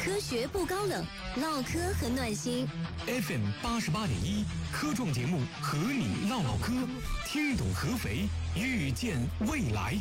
科学不高冷，唠嗑很暖心。 FM 88.1科创节目和你唠唠嗑，听懂合肥，遇见未来。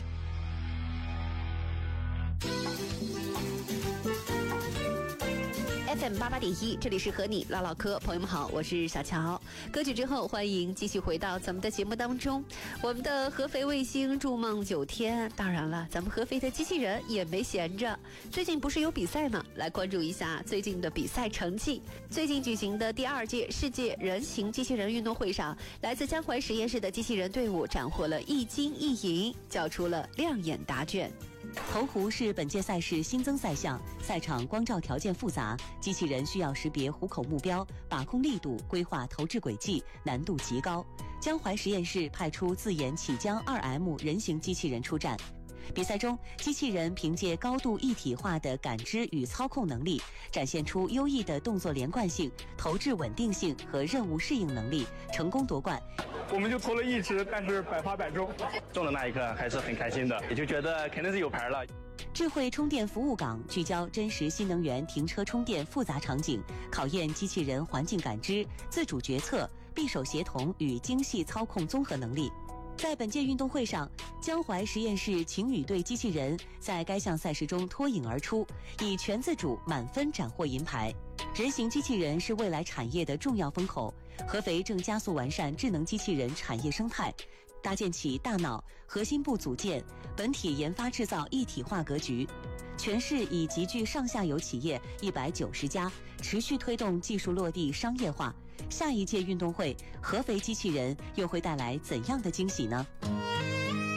FM 88.1，这里是和你唠唠嗑，朋友们好，我是小乔。歌曲之后，欢迎继续回到咱们的节目当中。我们的合肥卫星筑梦9天，当然了，咱们合肥的机器人也没闲着。最近不是有比赛吗？来关注一下最近的比赛成绩。最近举行的第2届世界人形机器人运动会上，来自江淮实验室的机器人队伍斩获了1金1银，叫出了亮眼答卷。 投壶是本届赛事新增赛项，赛场光照条件复杂，机器人需要识别壶口目标、把控力度、规划投掷轨迹，难度极高。江淮实验室派出自研启江 2M 人形机器人出战。比赛中，机器人凭借高度一体化的感知与操控能力，展现出优异的动作连贯性、投掷稳定性和任务适应能力，成功夺冠。 我们就投了1支，但是百发百中，中的那一刻还是很开心的，也就觉得肯定是有牌了。 智慧充电服务港聚焦真实新能源停车充电复杂场景，考验机器人环境感知、自主决策、匕首协同与精细操控综合能力。在本届运动会上，江淮实验室晴雨队机器人在该项赛事中脱颖而出，以全自主满分斩获银牌。人形机器人是未来产业的重要风口，合肥正加速完善智能机器人产业生态，搭建起大脑、核心部组件、本体研发制造一体化格局。全市已集聚上下游企业190家，持续推动技术落地商业化。下一届运动会，合肥机器人又会带来怎样的惊喜呢？